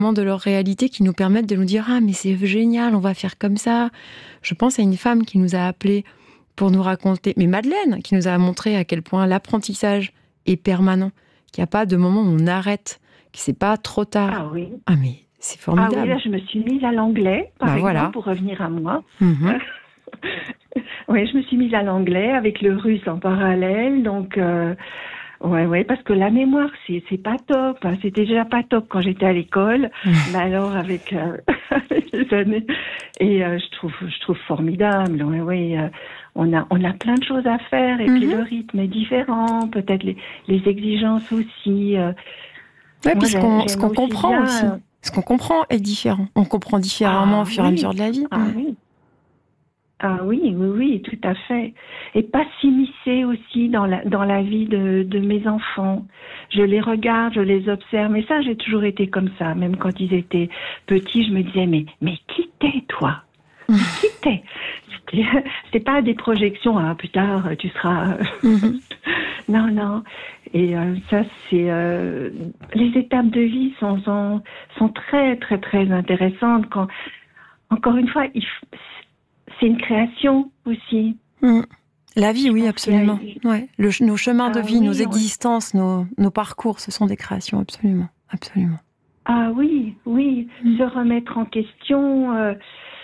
de leur réalité qui nous permettent de nous dire « Ah, mais c'est génial, on va faire comme ça ». Je pense à une femme qui nous a appelés pour nous raconter, mais Madeleine, qui nous a montré à quel point l'apprentissage est permanent, qu'il n'y a pas de moment où on arrête, que c'est pas trop tard. Ah oui. Ah, mais c'est Ah formidable. oui, là, je me suis mise à l'anglais, par exemple, voilà. pour revenir à moi. Mhm. Oui, je me suis mise à l'anglais avec le russe en parallèle, donc... Ouais, parce que la mémoire, c'est pas top. Hein. C'était déjà pas top quand j'étais à l'école. Mais alors avec les années, et je trouve formidable. Ouais, on a plein de choses à faire et puis le rythme est différent. Peut-être les exigences aussi. Ouais, puis ce qu'on comprend bien, aussi. Ce qu'on comprend est différent. On comprend différemment au fur et à mesure de la vie. Ah oui. Ah oui, tout à fait. Et pas s'immiscer aussi dans la vie de mes enfants. Je les regarde, je les observe. Mais ça, j'ai toujours été comme ça. Même quand ils étaient petits, je me disais, mais qui t'es, toi? Qui t'es? C'était pas des projections, hein, plus tard, tu seras... Non. Et ça, c'est... les étapes de vie sont très, très, très intéressantes. Quand, encore une fois, c'est une création aussi. La vie, oui, absolument. Ouais. Nos chemins de vie, nos existences, nos parcours, ce sont des créations, absolument. Absolument. Ah oui. Se remettre en question.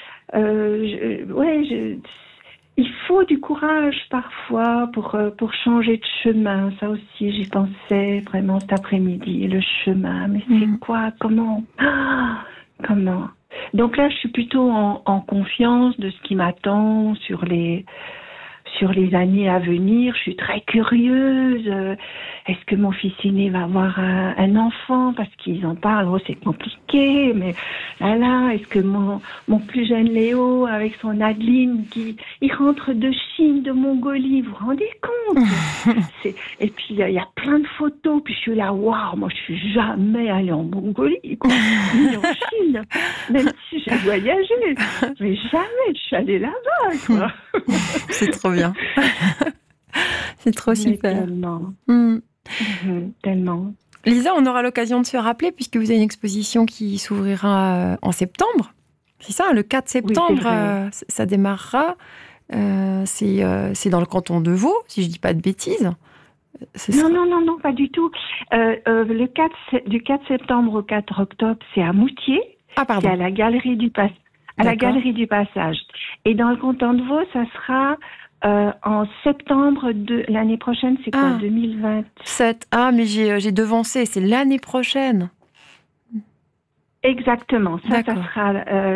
Il faut du courage parfois pour changer de chemin. Ça aussi, j'y pensais vraiment cet après-midi. Le chemin, mais c'est quoi? Comment? Comment? Donc là, je suis plutôt en confiance de ce qui m'attend sur les années à venir. Je suis très curieuse. Est-ce que mon fils aîné va avoir un enfant? Parce qu'ils en parlent. Oh, c'est compliqué. Mais là, est-ce que mon plus jeune Léo, avec son Adeline, il rentre de Chine, de Mongolie, vous vous rendez compte? Et puis, il y a plein de photos. Puis je suis là, waouh, moi, je suis jamais allée en Mongolie, quoi. Ni en Chine. Même si j'ai voyagé. Mais jamais je suis allée là-bas, quoi. C'est trop bien. C'est trop super. Tellement. Tellement. Lisa, on aura l'occasion de se rappeler puisque vous avez une exposition qui s'ouvrira en septembre. C'est ça, le 4 septembre, oui, ça démarrera. C'est dans le canton de Vaud, si je ne dis pas de bêtises. Non, pas du tout. Du 4 septembre au 4 octobre, c'est à Moutier. Ah, pardon. C'est à la Galerie du Passage. Et dans le canton de Vaud, ça sera en septembre de l'année prochaine. C'est quoi, 2027? Ah, mais j'ai devancé, c'est l'année prochaine. Exactement, ça sera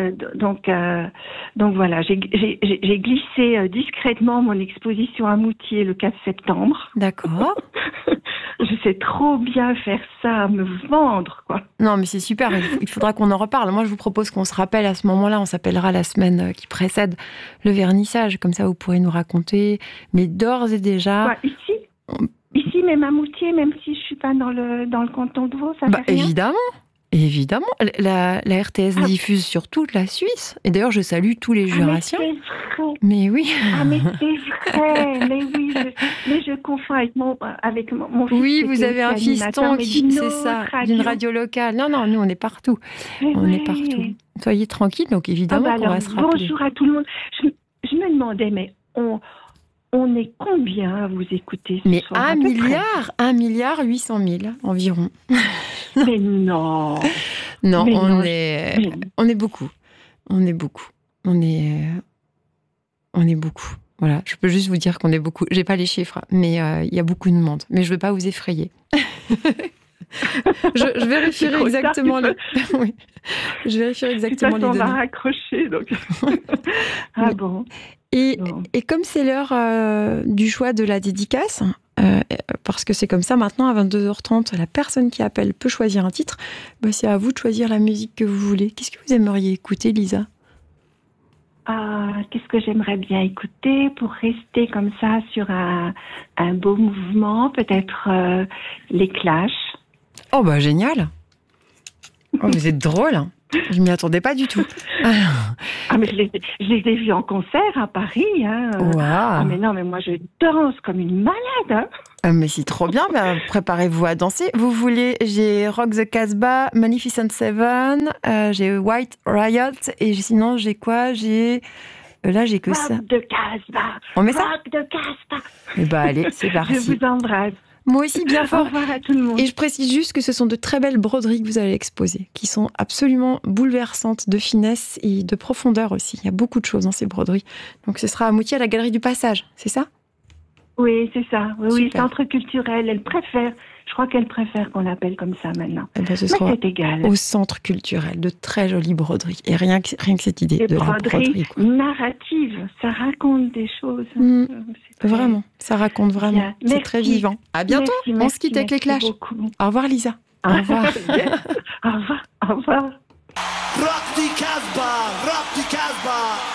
donc voilà, j'ai glissé discrètement mon exposition à Moutier le 4 septembre. D'accord. Je sais trop bien faire ça, me vendre, quoi. Non, mais c'est super, il faudra qu'on en reparle. Moi, je vous propose qu'on se rappelle à ce moment-là, on s'appellera la semaine qui précède le vernissage, comme ça vous pourrez nous raconter, mais d'ores et déjà... Ici, même à Moutier, même si je suis pas dans le canton de Vaud, ça fait rien. Évidemment, la RTS diffuse sur toute la Suisse. Et d'ailleurs, je salue tous les Jurassiens. Mais oui. Ah, mais c'est vrai. Mais oui, je confonds avec mon fils. Oui, vous avez un fiston c'est ça, d'une radio locale. Non, nous, on est partout. Est partout. Soyez tranquilles, donc évidemment qu'on va se rappeler. Bonjour à tout le monde. Je me demandais, mais on est combien à vous écouter ce soir? 1 milliard 800 000 environ. Mais non. Non, on est beaucoup. On est beaucoup. Voilà, je peux juste vous dire qu'on est beaucoup. J'ai pas les chiffres, mais il y a beaucoup de monde. Mais je veux pas vous effrayer. Je vérifierai exactement les... Oui. Je vérifierai exactement les données. On va raccrocher, donc. Ah bon. Et comme c'est l'heure du choix de la dédicace, parce que c'est comme ça maintenant, à 22h30, la personne qui appelle peut choisir un titre, c'est à vous de choisir la musique que vous voulez. Qu'est-ce que vous aimeriez écouter, Lisa? Qu'est-ce que j'aimerais bien écouter pour rester comme ça sur un beau mouvement? Peut-être les Clash. Oh, génial! Oh, vous êtes drôle, hein. Je m'y attendais pas du tout. Mais je les ai vus en concert à Paris. Hein. Wow. Mais non, mais moi je danse comme une malade. Hein. Mais c'est trop bien, préparez-vous à danser. Vous voulez, j'ai Rock the Casbah, Magnificent Seven, j'ai White Riot, et sinon j'ai quoi? Là, j'ai que ça. Rock the Casbah. On met ça? Rock the Casbah. Eh ben allez, c'est parti. Je vous embrasse. Moi aussi, bien Au fort. revoir à tout le monde. Et je précise juste que ce sont de très belles broderies que vous allez exposer, qui sont absolument bouleversantes de finesse et de profondeur aussi. Il y a beaucoup de choses dans ces broderies. Donc ce sera à Moutier à la Galerie du Passage, c'est ça? Oui, c'est ça. Oui, Super. centre culturel. Je crois qu'elle préfère qu'on l'appelle comme ça maintenant. Eh ben, ce Mais sera c'est égal. au centre culturel, de très jolies broderies. Et rien que cette idée Des de la broderies broderie. Quoi. narratives, ça raconte des choses. C'est très- Vraiment, ça raconte vraiment. Bien. C'est Merci. très vivant. À bientôt. Merci, On se quitte avec les merci clashs. beaucoup. Au revoir Lisa. Au revoir. Au revoir. Au revoir. Rock the Casbah, rock the Casbah.